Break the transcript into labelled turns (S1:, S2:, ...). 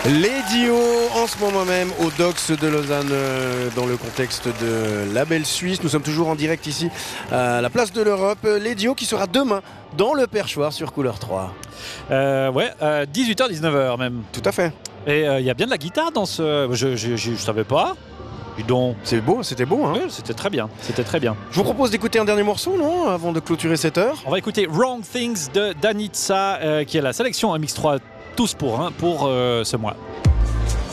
S1: Les Dio en ce moment même au Docks de Lausanne dans le contexte de la belle Suisse. Nous sommes toujours en direct ici à la place de l'Europe. Les Dio qui sera demain dans le Perchoir sur Couleur 3.
S2: 18h, 19h même.
S1: Tout à fait.
S2: Et il y a bien de la guitare dans ce... Je savais pas. Dis donc.
S1: C'est beau, c'était beau. Hein,
S2: oui, c'était très bien. C'était très bien.
S1: Je vous propose d'écouter un dernier morceau, non, avant de clôturer cette heure.
S2: On va écouter Wrong Things de Danitza, qui est la sélection MX3 tous pour un pour ce mois.